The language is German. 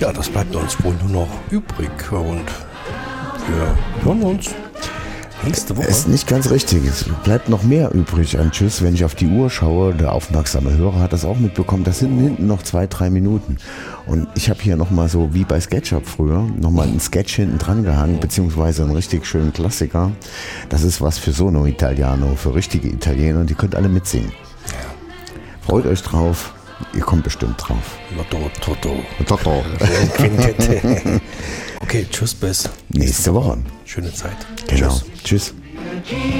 Ja, das bleibt uns wohl nur noch übrig und wir hören uns nächste Woche. Ist nicht ganz richtig. Es bleibt noch mehr übrig an Tschüss. Wenn ich auf die Uhr schaue, der aufmerksame Hörer hat das auch mitbekommen, das sind hinten noch 2-3 Minuten. Und ich habe hier nochmal so, wie bei SketchUp früher, nochmal einen Sketch hinten dran gehangen, beziehungsweise einen richtig schönen Klassiker. Das ist was für Sono Italiano, für richtige Italiener, die könnt alle mitsingen. Freut euch drauf, ihr kommt bestimmt drauf. Toto. Quintette. Okay, tschüss, bis Nächste Woche. Schöne Zeit. Genau. Tschüss.